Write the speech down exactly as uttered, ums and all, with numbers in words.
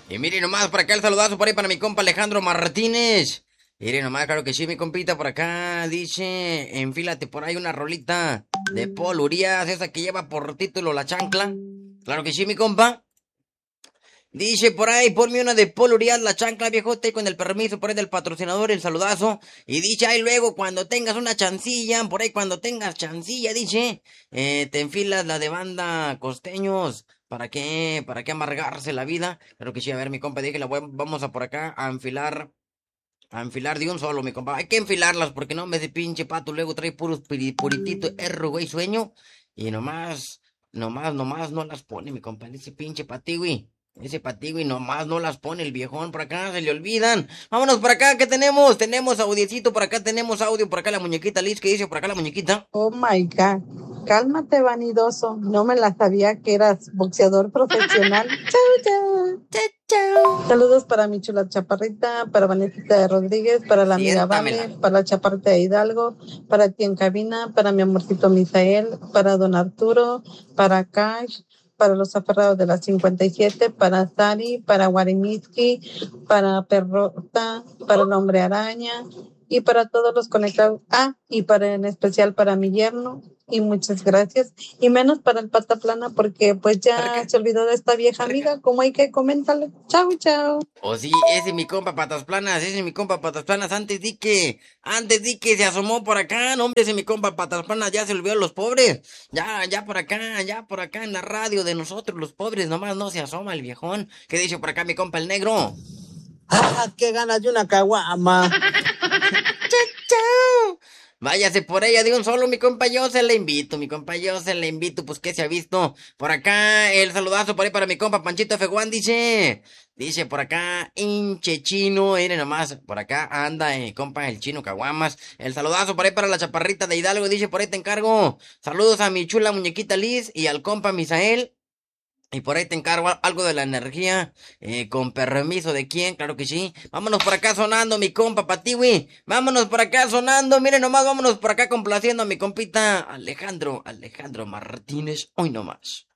Y mire nomás, por acá el saludazo por ahí para mi compa Alejandro Martínez. Mire nomás, claro que sí, mi compita por acá dice, enfílate por ahí una rolita de Paul Urias, esa que lleva por título La Chancla. Claro que sí, mi compa. Dice por ahí, ponme una de Paul Urias, La Chancla, viejote, con el permiso por ahí del patrocinador, el saludazo. Y dice ahí luego, cuando tengas una chancilla, por ahí cuando tengas chancilla, dice, eh, te enfilas la de banda Costeños. ¿Para qué? ¿Para qué amargarse la vida? Claro que sí, a ver, mi compa, dije, la voy- vamos a por acá a enfilar, a enfilar de un solo, mi compa. Hay que enfilarlas, porque no, me de pinche pato, luego trae puros piri- puritito, erro, güey, sueño. Y nomás, nomás, nomás no las pone, mi compa, ese pinche patigüey. Ese patigüey nomás no las pone el viejón por acá, se le olvidan. Vámonos por acá, ¿qué tenemos? Tenemos audiecito por acá, tenemos audio por acá, la muñequita Liz, ¿qué dice por acá la muñequita? Oh my God. Cálmate, vanidoso. No me la sabía que eras boxeador profesional. Chau, chau. Chao, chao. Saludos para mi chula chaparrita, para Vanesita de Rodríguez, para la amiga Siéntamela. Vale, para la chaparrita de Hidalgo, para ti en cabina, para mi amorcito Misael, para don Arturo, para Cash, para los aferrados de las cincuenta y siete, para Sari, para Guarimiski, para Perrota, para el hombre araña y para todos los conectados. Ah, y para en especial para mi yerno. Y muchas gracias. Y menos para el pata plana porque pues ¿Para ya qué? se olvidó de esta vieja ¿Para qué? amiga, como hay que comentarle. Chao, chao. Oh, sí, ese es mi compa Patas Planas, ese es mi compa Patas Planas. Antes di que, antes di que se asomó por acá, no, hombre, ese es mi compa Patas Planas, ya se olvidó de los pobres. Ya, ya por acá, ya por acá en la radio de nosotros, los pobres, nomás no se asoma el viejón. ¿Qué dice por acá mi compa el negro? ¡Ah, qué ganas de una caguama! ¡Chao, chao! Váyase por ella de un solo, mi compa, yo se la invito, mi compa, yo se la invito, pues que se ha visto. Por acá, el saludazo por ahí para mi compa Panchito F uno, dice, dice por acá, hinche chino, mire nomás, por acá anda, eh, compa, el chino Caguamas. El saludazo por ahí para la chaparrita de Hidalgo, dice, por ahí te encargo. Saludos a mi chula muñequita Liz y al compa Misael. Y por ahí te encargo algo de la energía, eh, con permiso de quién, claro que sí. Vámonos por acá sonando, mi compa Patiwi. Vámonos por acá sonando, miren nomás, vámonos por acá complaciendo a mi compita Alejandro, Alejandro Martínez, hoy nomás.